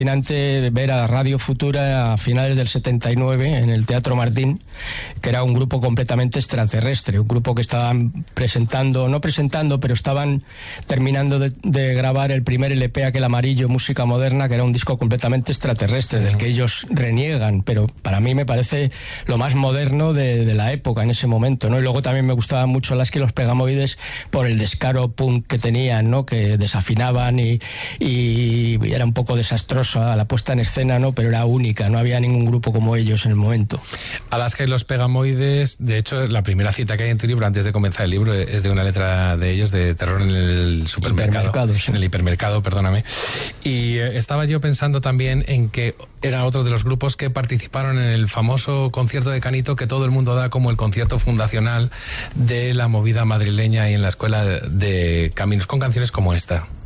Fascinante ver a Radio Futura a finales del 79 en el Teatro Martín, que era un grupo completamente extraterrestre, un grupo que estaban no presentando, pero estaban terminando de grabar el primer LP, aquel amarillo, Música Moderna, que era un disco completamente extraterrestre, del que ellos reniegan, pero para mí me parece lo más moderno de la época en ese momento, ¿no? Y luego también me gustaban mucho Lasky y los Pegamoides por el descaro punk que tenían, ¿no? Que desafinaban y era un poco desastroso a la puesta en escena, ¿no? Pero era única, no había ningún grupo como ellos en el momento. Alaska y los Pegamoides, de hecho, la primera cita que hay en tu libro, antes de comenzar el libro, es de una letra de ellos, de Terror en el supermercado. Sí. En el hipermercado, perdóname. Y estaba yo pensando también en que era otro de los grupos que participaron en el famoso concierto de Canito que todo el mundo da como el concierto fundacional de la movida madrileña y en la Escuela de Caminos, con canciones como esta.